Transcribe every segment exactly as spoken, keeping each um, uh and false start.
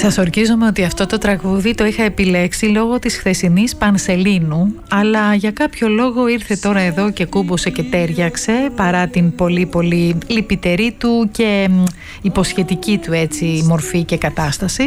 Σας ορκίζομαι ότι αυτό το τραγούδι το είχα επιλέξει λόγω της χθεσινής Πανσελίνου, αλλά για κάποιο λόγο ήρθε τώρα εδώ και κούμποσε και τέριαξε, παρά την πολύ πολύ λυπητερή του και υποσχετική του έτσι μορφή και κατάσταση.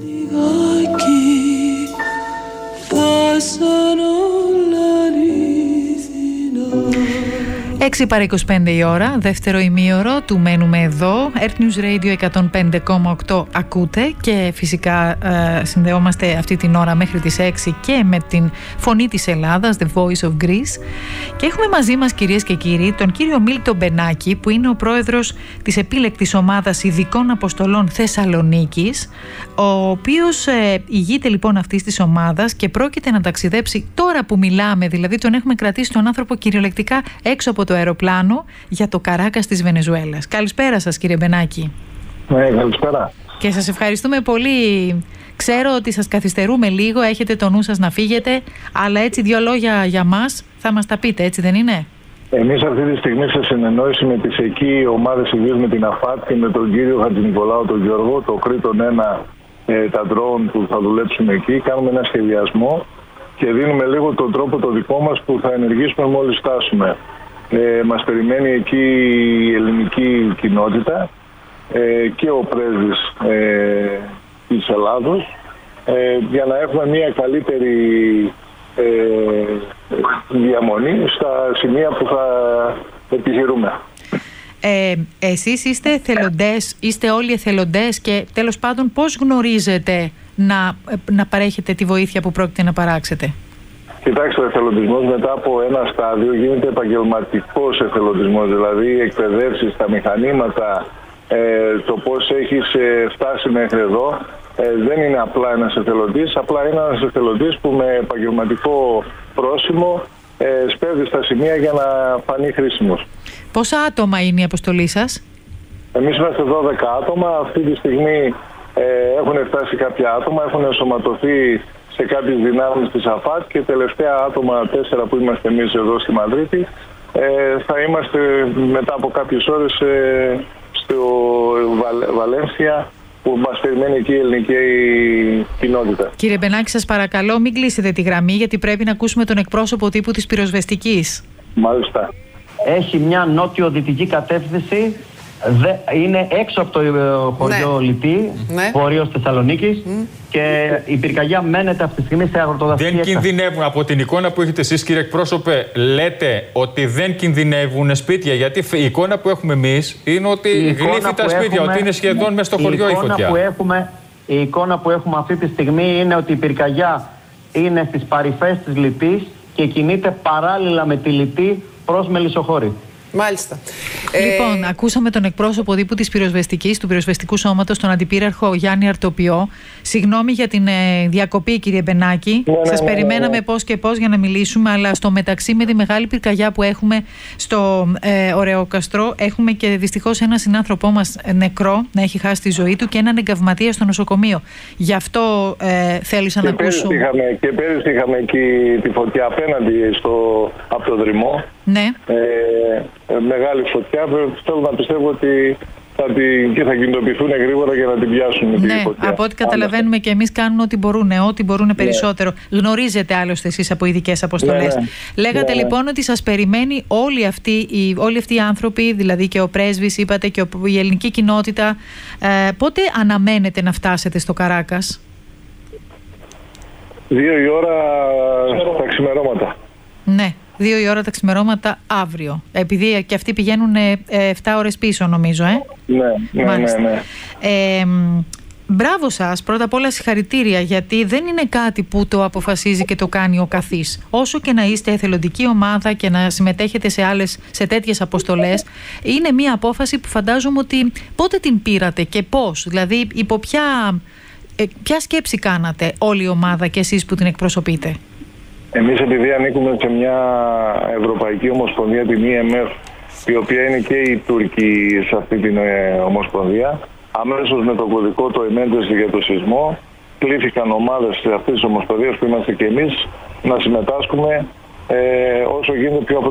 έξι παρά είκοσι πέντε η ώρα, δεύτερο ημίωρο του Μένουμε Εδώ. Earth News Radio εκατόν πέντε κόμμα οκτώ ακούτε και φυσικά ε, συνδεόμαστε αυτή την ώρα μέχρι τις έξι και με την φωνή της Ελλάδας, The Voice of Greece. Και έχουμε μαζί μας, κυρίες και κύριοι, τον κύριο Μίλτο Μπενάκη, που είναι ο πρόεδρος της επίλεκτης ομάδας ειδικών αποστολών Θεσσαλονίκης, ο οποίος ε, ηγείται λοιπόν αυτής της ομάδας και πρόκειται να ταξιδέψει τώρα που μιλάμε, δηλαδή τον έχουμε κρατήσει τον άνθρωπο κυριολεκτικά έξω από το αεροπλάνο για το Καράκας της Βενεζουέλας. Καλησπέρα σας, κύριε Μπενάκη. Ναι, καλησπέρα. Και σας ευχαριστούμε πολύ. Ξέρω ότι σας καθυστερούμε λίγο, έχετε το νου σας να φύγετε, αλλά έτσι δύο λόγια για μας θα μας τα πείτε, έτσι δεν είναι? Εμείς αυτή τη στιγμή σε συνεννόηση με τις εκεί ομάδες ιδίως με την ΑΦΑΤ και με τον κύριο Χατζηνικολάου, τον Γιώργο, το Κρήτον ένα, ε, τα ντρόουν που θα δουλέψουμε εκεί, κάνουμε ένα σχεδιασμό και δίνουμε λίγο τον τρόπο το δικό μας που θα ενεργήσουμε μόλις φτάσουμε. Ε, μας περιμένει εκεί η ελληνική κοινότητα ε, και ο πρέσβης ε, της Ελλάδος ε, για να έχουμε μια καλύτερη ε, διαμονή στα σημεία που θα επιχειρούμε. Ε, εσείς είστε εθελοντές, είστε όλοι εθελοντές και τέλος πάντων πώς γνωρίζετε να, να παρέχετε τη βοήθεια που πρόκειται να παράξετε? Κοιτάξτε, ο εθελοντισμός μετά από ένα στάδιο γίνεται επαγγελματικός εθελοντισμός, δηλαδή εκπαιδεύσεις στα μηχανήματα, ε, το πώς έχεις ε, φτάσει μέχρι εδώ. Ε, δεν είναι απλά ένας εθελοντής, απλά είναι ένας εθελοντής που με επαγγελματικό πρόσημο ε, σπέβδει στα σημεία για να φανεί χρήσιμος. Πόσα άτομα είναι η αποστολή σας? Εμείς είμαστε δώδεκα άτομα, αυτή τη στιγμή ε, έχουν φτάσει κάποια άτομα, έχουν ενσωματωθεί σε κάποιες δυνάμεις της ΑΦΑΤ και τελευταία άτομα τέσσερα που είμαστε εμείς εδώ στη Μαδρίτη ε, θα είμαστε μετά από κάποιες ώρες ε, στο Βαλ, Βαλένσια που μας περιμένει εκεί η ελληνική κοινότητα. Κύριε Μπενάκη, σας παρακαλώ μην κλείσετε τη γραμμή γιατί πρέπει να ακούσουμε τον εκπρόσωπο τύπου της πυροσβεστικής. Μάλιστα. Έχει μια νότιο-δυτική κατεύθυνση. Είναι έξω από το χωριό ναι. Λιτή, ναι. Βορείος Θεσσαλονίκης mm. και η πυρκαγιά μένεται αυτή τη στιγμή σε αγροτοδαφική. Δεν κινδυνεύουν από την εικόνα που έχετε εσείς, κύριε εκπρόσωπε, λέτε ότι δεν κινδυνεύουν σπίτια? Γιατί η εικόνα που έχουμε εμείς είναι ότι γλύφει τα σπίτια, έχουμε, ότι είναι σχεδόν μέσα στο χωριό η, η φωτιά. Που έχουμε, η εικόνα που έχουμε αυτή τη στιγμή είναι ότι η πυρκαγιά είναι στις παρυφές της Λιτής και κινείται παράλληλα με τη Λιτή προς Μελισσοχώρη. Μάλιστα. Λοιπόν, ε... ακούσαμε τον εκπρόσωπο τύπου της πυροσβεστικής, του πυροσβεστικού σώματος, τον αντιπύραρχο Γιάννη Αρτοπιό. Συγγνώμη για την ε, διακοπή, κύριε Μπενάκη. Ναι, Σας ναι, περιμέναμε ναι, ναι. πώς και πώς για να μιλήσουμε, αλλά στο μεταξύ με τη μεγάλη πυρκαγιά που έχουμε στο ε, Ωρεόκαστρο, έχουμε και δυστυχώς ένα συνάνθρωπό μας νεκρό να έχει χάσει τη ζωή του και έναν εγκαυματία στο νοσοκομείο. Γι' αυτό ε, θέλησα και να ακούσω. Είχαμε, και πέρυσι είχαμε εκεί τη φωτιά απέναντι στο, από το Δρυμό. Ναι. Ε, μεγάλη φωτιά. Θέλω να πιστεύω ότι θα, την, και θα κινητοποιηθούν γρήγορα για να την πιάσουν. Ναι, τη φωτιά. Από ό,τι καταλαβαίνουμε και εμείς κάνουν ό,τι μπορούν, ό,τι μπορούν περισσότερο. Ναι. Γνωρίζετε άλλωστε εσείς από ειδικές αποστολές. Ναι, ναι. Λέγατε ναι, λοιπόν ότι σας περιμένει όλοι αυτοί, οι, όλοι αυτοί οι άνθρωποι, δηλαδή και ο πρέσβης, είπατε, και η ελληνική κοινότητα. Ε, πότε αναμένετε να φτάσετε στο Καράκας? Δύο η ώρα τα ξημερώματα. Ναι. Δύο η ώρα τα ξημερώματα αύριο. Επειδή και αυτοί πηγαίνουν εφτά ώρες πίσω, νομίζω, ε. Ναι, ναι, ναι, ναι. Ε, μπράβο σας, πρώτα απ' όλα συγχαρητήρια, γιατί δεν είναι κάτι που το αποφασίζει και το κάνει ο καθής. Όσο και να είστε εθελοντική ομάδα και να συμμετέχετε σε άλλες, σε τέτοιες αποστολές, είναι μια απόφαση που φαντάζομαι ότι πότε την πήρατε και πώς, δηλαδή υπό ποια, ποια σκέψη κάνατε όλη η ομάδα και εσείς που την εκπροσωπείτε? Εμείς επειδή ανήκουμε σε μια Ευρωπαϊκή Ομοσπονδία, την ι εμ εφ, η οποία είναι και οι Τούρκοι σε αυτή την ε, Ομοσπονδία, αμέσως με το κωδικό το emergency για το σεισμό, κλήθηκαν ομάδες αυτής της Ομοσπονδίας που είμαστε και εμείς να συμμετάσχουμε ε, όσο γίνεται πιο αποτελεσματικά.